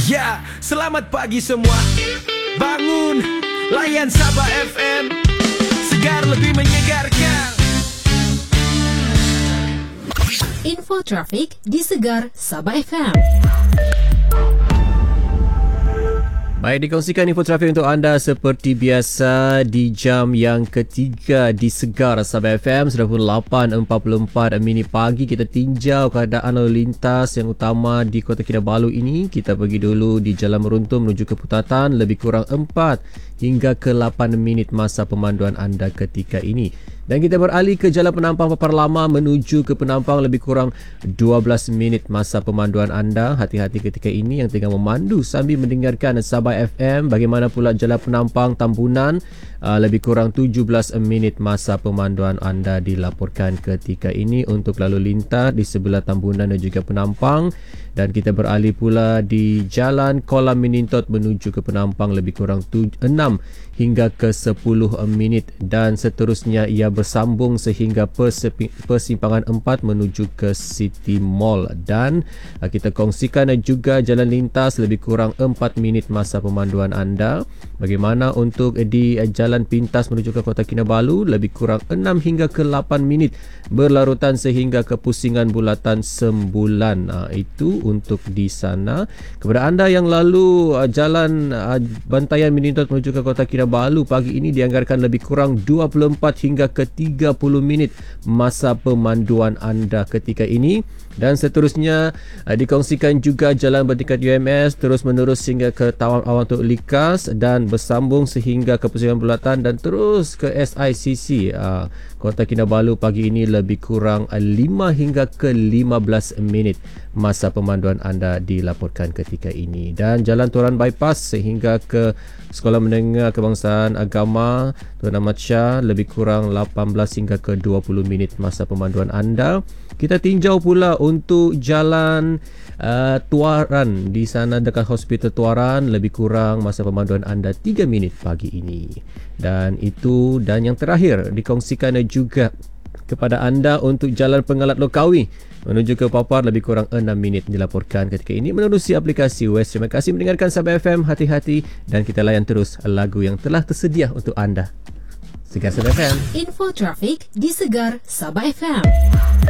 Ya, selamat pagi semua. Bangun, layan Sabah FM. Segar lebih menyegarkan. Info trafik di Segar Sabah FM. Baik, dikongsikan info trafik untuk anda seperti biasa di jam yang ketiga di Segar Sabah FM. Sudah pukul 8.44 minit pagi. Kita tinjau keadaan lalu lintas yang utama di Kota Kinabalu ini. Kita pergi dulu di Jalan Meruntum menuju ke Putatan. Lebih kurang 4 hingga ke 8 minit masa pemanduan anda ketika ini. Dan kita beralih ke Jalan Penampang Papar Lama menuju ke Penampang, lebih kurang 12 minit masa pemanduan anda. Hati-hati ketika ini yang tengah memandu sambil mendengarkan Sabah FM. Bagaimana pula Jalan Penampang Tambunan, lebih kurang 17 minit masa pemanduan anda dilaporkan ketika ini untuk lalu lintas di sebelah Tambunan dan juga Penampang. Dan kita beralih pula di Jalan Kolam Menintot menuju ke Penampang, lebih kurang 6 hingga ke 10 minit, dan seterusnya ia bersambung sehingga persimpangan 4 menuju ke City Mall. Dan kita kongsikan juga jalan lintas lebih kurang 4 minit masa pemanduan anda. Bagaimana untuk di Jalan Pintas menuju ke Kota Kinabalu, lebih kurang 6 hingga ke 8 minit berlarutan sehingga ke Pusingan Bulatan Sembulan. Itu untuk di sana. Kepada anda yang lalu Jalan Bantayan Menintot menuju ke Kota Kinabalu, pagi ini dianggarkan lebih kurang 24 hingga ke 30 minit masa pemanduan anda ketika ini. Dan seterusnya dikongsikan juga jalan bertingkat UMS terus menerus hingga ke Tawan Awang Tok Likas dan bersambung sehingga ke Pusingan Bulatan dan terus ke SICC Kota Kinabalu pagi ini lebih kurang 5 hingga ke 15 minit masa pemanduan anda dilaporkan ketika ini. Dan Jalan Toran Bypass sehingga ke Sekolah Menengah Kebangsaan Agama Tuan Ahmad Shah, lebih kurang 18 hingga ke 20 minit masa pemanduan anda. Kita tinjau pula untuk Jalan Tuaran, di sana dekat Hospital Tuaran, lebih kurang masa pemanduan anda 3 minit pagi ini. Dan yang terakhir dikongsikan juga kepada anda untuk Jalan Pengalat Lokawi menuju ke Papar, lebih kurang 6 minit dilaporkan ketika ini menerusi aplikasi West. Terima kasih mendengarkan Sabah FM. Hati-hati dan kita layan terus lagu yang telah tersedia untuk anda. Segar Sabah FM. Info trafik di Segar Sabah FM.